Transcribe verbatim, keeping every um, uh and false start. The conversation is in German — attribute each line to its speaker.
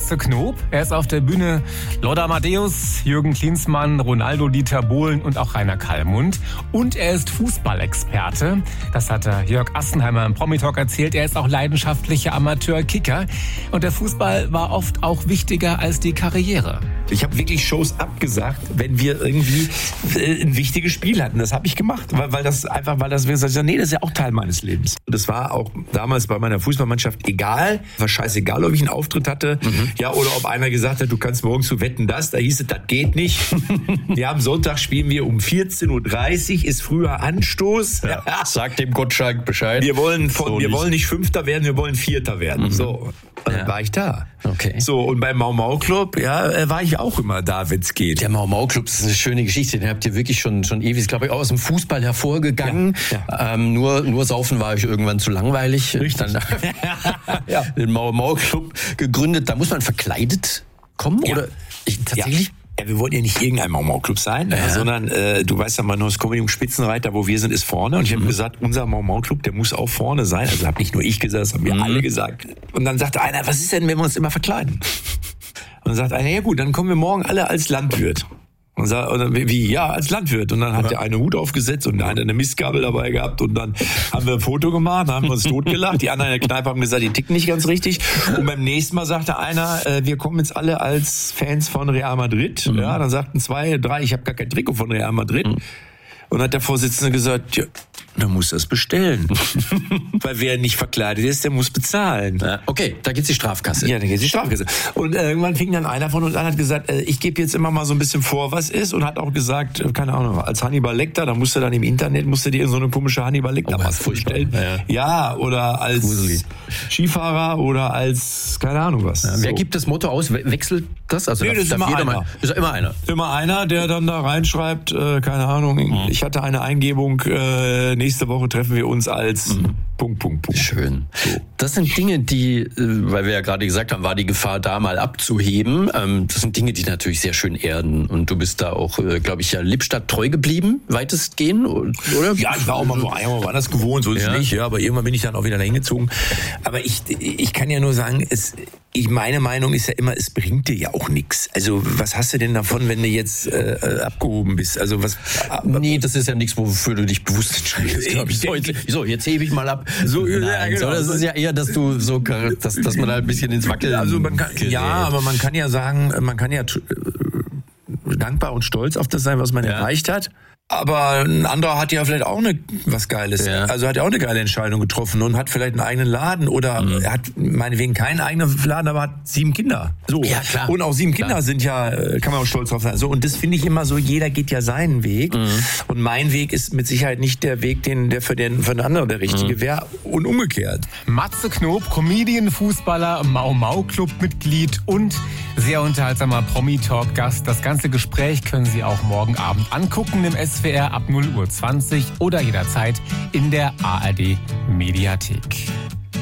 Speaker 1: Matze Knob. Er ist auf der Bühne Lothar Matthäus, Jürgen Klinsmann, Ronaldo, Dieter Bohlen und auch Rainer Kallmund. Und er ist Fußballexperte. Das hat der Jörg Assenheimer im Promi-Talk erzählt. Er ist auch leidenschaftlicher Amateur-Kicker. Und der Fußball war oft auch wichtiger als die Karriere.
Speaker 2: Ich habe wirklich Shows abgesagt, wenn wir irgendwie äh, ein wichtiges Spiel hatten. Das habe ich gemacht, weil, weil das einfach, weil das, nee, das ist ja auch Teil meines Lebens. Das war auch damals bei meiner Fußballmannschaft egal. War scheißegal, ob ich einen Auftritt hatte, mhm. ja, oder ob einer gesagt hat, du kannst morgen zu wetten, das. Da hieß es, das geht nicht. Wir haben Sonntag spielen wir um vierzehn Uhr dreißig, ist früher Anstoß.
Speaker 3: Ja. Sag dem Gottschalk Bescheid.
Speaker 2: Wir wollen, von,
Speaker 3: so
Speaker 2: wir
Speaker 3: nicht.
Speaker 2: wollen nicht Fünfter werden, wir wollen Vierter werden. Mhm. So. Und dann ja. war ich da.
Speaker 3: Okay.
Speaker 2: So, und beim Mau Mau Club, ja, war ich auch immer da, wenn es geht.
Speaker 3: Der Mau Mau Club, das ist eine schöne Geschichte. Den habt ihr wirklich schon, schon ewig, glaube ich, auch aus dem Fußball hervorgegangen. Ja, ja. Ähm, nur, nur saufen war ich irgendwann zu langweilig.
Speaker 2: Richtig.
Speaker 3: Dann ja. den Mau Mau Club gegründet. Da muss man verkleidet kommen?
Speaker 2: Ja.
Speaker 3: Oder ich, tatsächlich?
Speaker 2: Ja. Ja, wir wollten ja nicht irgendein Mau Mau Club sein, ja. sondern äh, du weißt ja mal, nur das Comedy Spitzenreiter, wo wir sind, ist vorne. Und ich habe mhm. gesagt, unser Mau Mau Club, der muss auch vorne sein. Also habe nicht nur ich gesagt, das haben wir mhm. alle gesagt. Und dann sagte einer, was ist denn, wenn wir uns immer verkleiden? Und dann sagt einer, ja gut, dann kommen wir morgen alle als Landwirt. Und sagt, oder wie, ja, als Landwirt. Und dann hat ja. der eine Hut aufgesetzt und der eine eine Mistgabel dabei gehabt. Und dann haben wir ein Foto gemacht, haben wir uns totgelacht. Die anderen in der Kneipe haben gesagt, die ticken nicht ganz richtig. Und beim nächsten Mal sagte einer, äh, wir kommen jetzt alle als Fans von Real Madrid. Mhm. Ja, dann sagten zwei, drei, ich habe gar kein Trikot von Real Madrid. Mhm. Und hat der Vorsitzende gesagt, ja, dann muss das bestellen. Weil wer nicht verkleidet ist, der muss bezahlen.
Speaker 3: Ja, okay, da geht's die Strafkasse.
Speaker 2: Ja, da geht's die Strafkasse. Und äh, irgendwann fing dann einer von uns an, hat gesagt, äh, ich gebe jetzt immer mal so ein bisschen vor, was ist. Und hat auch gesagt, äh, keine Ahnung, als Hannibal Lecter, da musst du dann im Internet, musst du dir so eine komische Hannibal Lecter-Maske bestellen. Ja, ja. ja, oder als Gruselig. Skifahrer oder als, keine Ahnung was.
Speaker 3: Ja, wer so. gibt das Motto aus? We- wechselt das? Also
Speaker 2: nee, das ist immer einer.
Speaker 3: Mal, ist immer einer.
Speaker 2: Immer einer, der dann da reinschreibt, äh, keine Ahnung, mhm. ich hatte eine Eingebung, äh, nächste Woche treffen wir uns als mhm. Punkt, Punkt, Punkt.
Speaker 3: Schön. So. Das sind Dinge, die, weil wir ja gerade gesagt haben, war die Gefahr da mal abzuheben. Ähm, das sind Dinge, die natürlich sehr schön erden. Und du bist da auch, äh, glaube ich, ja Lippstadt treu geblieben, weitestgehend, oder?
Speaker 2: Ja, ich war auch mal so einmal woanders gewohnt, so ist
Speaker 3: ja.
Speaker 2: es nicht. Ja, aber irgendwann bin ich dann auch wieder dahin gezogen. Aber ich, ich kann ja nur sagen, es, ich, meine Meinung ist ja immer, es bringt dir ja auch nichts. Also was hast du denn davon, wenn du jetzt äh, abgehoben bist? Also was?
Speaker 3: Nee, das ist ja nichts, wofür du dich bewusst entscheidest, glaube ich. So, jetzt, so, jetzt hebe ich mal ab.
Speaker 2: So,
Speaker 3: Nein,
Speaker 2: ja, genau.
Speaker 3: so, das ist ja eher, dass du so, dass, dass man da ein bisschen ins Wackeln.
Speaker 2: Also man kann,
Speaker 3: gerät.
Speaker 2: ja, aber man kann ja sagen, man kann ja t- dankbar und stolz auf das sein, was man ja. erreicht hat. Aber ein anderer hat ja vielleicht auch eine, was Geiles. Ja. Also hat ja auch eine geile Entscheidung getroffen und hat vielleicht einen eigenen Laden oder mhm. er hat meinetwegen keinen eigenen Laden, aber hat sieben Kinder. So.
Speaker 3: Ja, klar.
Speaker 2: Und auch sieben
Speaker 3: klar.
Speaker 2: Kinder sind ja, kann man auch stolz drauf sein. So. Und das finde ich immer so, jeder geht ja seinen Weg. Mhm. Und mein Weg ist mit Sicherheit nicht der Weg, den, der für den, für den anderen der richtige mhm. wäre und umgekehrt.
Speaker 1: Matze Knob, Comedian, Fußballer, Mau Mau Club Mitglied und sehr unterhaltsamer Promi-Talk-Gast. Das ganze Gespräch können Sie auch morgen Abend angucken im S W R ab null Uhr zwanzig oder jederzeit in der A R D Mediathek.